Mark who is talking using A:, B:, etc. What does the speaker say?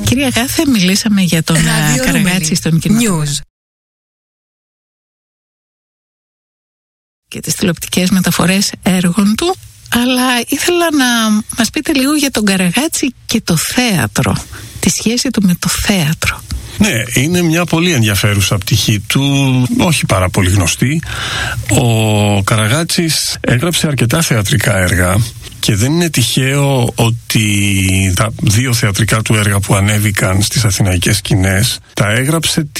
A: Κυρία Γάθε, μιλήσαμε για τον Καραγάτση στον κινηματογράφο και τις τηλεοπτικές μεταφορές έργων του, αλλά ήθελα να μας πείτε λίγο για τον Καραγάτση και το θέατρο, τη σχέση του με το θέατρο.
B: Ναι, είναι μια πολύ ενδιαφέρουσα πτυχή του, όχι πάρα πολύ γνωστή. Ο Καραγάτσης έγραψε αρκετά θεατρικά έργα και δεν είναι τυχαίο ότι τα 2 θεατρικά του έργα που ανέβηκαν στις αθηναϊκές σκηνές τα έγραψε